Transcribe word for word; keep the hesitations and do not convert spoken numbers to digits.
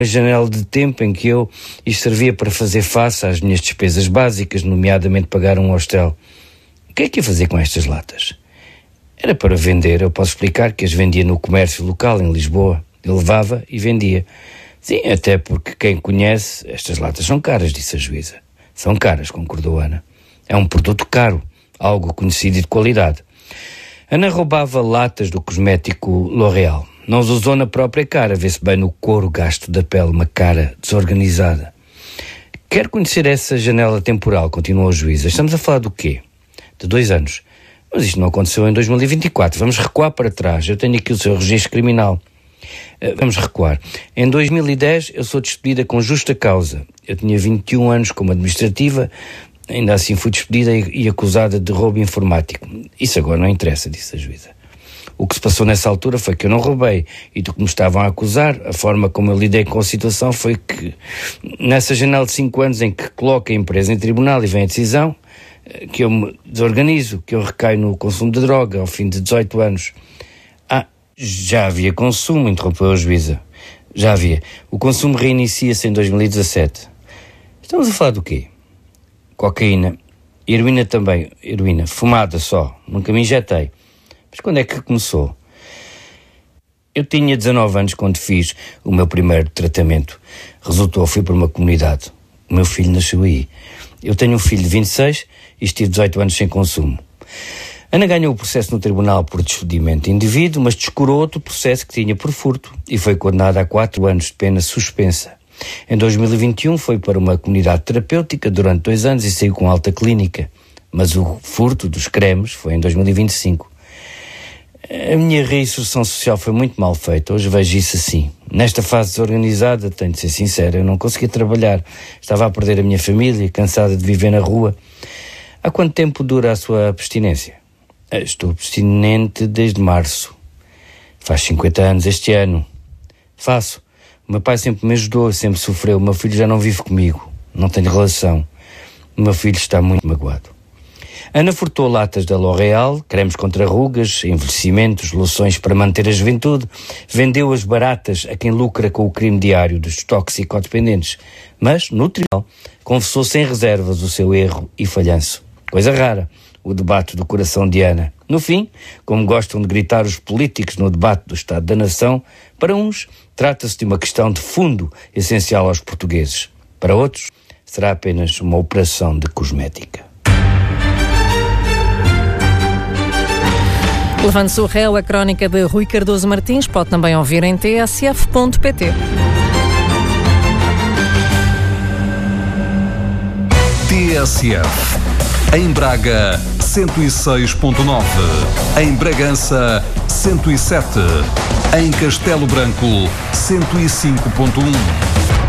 janela de tempo em que eu isto servia para fazer face às minhas despesas básicas, nomeadamente pagar um hostel. O que é que ia fazer com estas latas? Era para vender. Eu posso explicar que as vendia no comércio local em Lisboa. Eu levava e vendia. Sim, até porque quem conhece, estas latas são caras, disse a juíza. São caras, concordou Ana. É um produto caro, algo conhecido e de qualidade. Ana roubava latas do cosmético L'Oréal. Não os usou na própria cara, vê-se bem no couro gasto da pele, uma cara desorganizada. Quero conhecer essa janela temporal, continuou a juíza. Estamos a falar do quê? De dois anos. Mas isto não aconteceu em dois mil e vinte e quatro. Vamos recuar para trás. Eu tenho aqui o seu registro criminal. Uh, vamos recuar. Em dois mil e dez eu sou despedida com justa causa. Eu tinha vinte e um anos como administrativa, ainda assim fui despedida e, e acusada de roubo informático. Isso agora não interessa, disse a juíza. O que se passou nessa altura foi que eu não roubei e do que me estavam a acusar, a forma como eu lidei com a situação foi que, nessa janela de cinco anos em que coloco a empresa em tribunal e vem a decisão, que eu me desorganizo, que eu recaio no consumo de droga ao fim de dezoito anos. Ah, já havia consumo, interrompeu a juíza. Já havia. O consumo reinicia-se em dois mil e dezassete. Estamos a falar do quê? Cocaína. Heroína também. Heroína. Fumada só. Nunca me injetei. Mas quando é que começou? Eu tinha dezanove anos quando fiz o meu primeiro tratamento. Resultou, fui para uma comunidade. O meu filho nasceu aí. Eu tenho um filho de vinte e seis e estive dezoito anos sem consumo. Ana ganhou o processo no tribunal por despedimento indevido, mas descurou outro processo que tinha por furto e foi condenada a quatro anos de pena suspensa. Em dois mil e vinte e um foi para uma comunidade terapêutica durante dois anos e saiu com alta clínica. Mas o furto dos cremes foi em dois mil e vinte e cinco. A minha reinserção social foi muito mal feita, hoje vejo isso assim. Nesta fase desorganizada, tenho de ser sincero, eu não conseguia trabalhar, estava a perder a minha família, cansada de viver na rua. Há quanto tempo dura a sua abstinência? Estou abstinente desde março. Faz cinquenta anos este ano. Faço. O meu pai sempre me ajudou, sempre sofreu. O meu filho já não vive comigo, não tenho relação. O meu filho está muito magoado. Ana furtou latas da L'Oréal, cremes contra rugas, envelhecimentos, loções para manter a juventude, vendeu-as baratas a quem lucra com o crime diário dos toxicodependentes, mas, no tribunal, confessou sem reservas o seu erro e falhanço. Coisa rara, o debate do coração de Ana. No fim, como gostam de gritar os políticos no debate do Estado da Nação, para uns, trata-se de uma questão de fundo essencial aos portugueses. Para outros, será apenas uma operação de cosmética. Levando-se o réu, a crónica de Rui Cardoso Martins pode também ouvir em t s f ponto p t. T S F. Em Braga, cento e seis ponto nove. Em Bragança, cento e sete. Em Castelo Branco, cento e cinco ponto um.